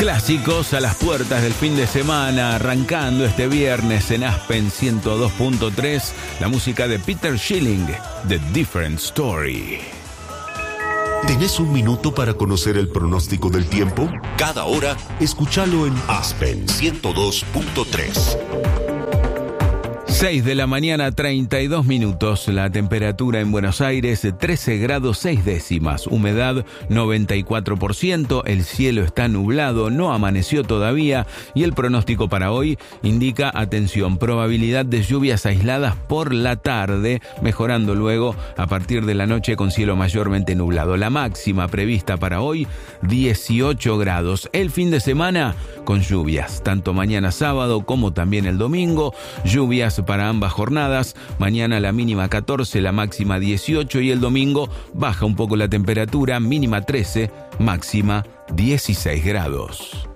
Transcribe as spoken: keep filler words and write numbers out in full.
Clásicos a las puertas del fin de semana, arrancando este viernes en Aspen ciento dos punto tres, la música de Peter Schilling, The Different Story. ¿Tenés un minuto para conocer el pronóstico del tiempo? Cada hora, escúchalo en Aspen ciento dos punto tres. seis de la mañana, treinta y dos minutos. La temperatura en Buenos Aires, trece grados seis décimas. Humedad, noventa y cuatro por ciento. El cielo está nublado, no amaneció todavía. Y el pronóstico para hoy indica, atención, probabilidad de lluvias aisladas por la tarde, mejorando luego a partir de la noche con cielo mayormente nublado. La máxima prevista para hoy, dieciocho grados. El fin de semana con lluvias, tanto mañana sábado como también el domingo. Lluvias para ambas jornadas. Mañana la mínima catorce, la máxima dieciocho, y el domingo baja un poco la temperatura, mínima trece, máxima dieciséis grados.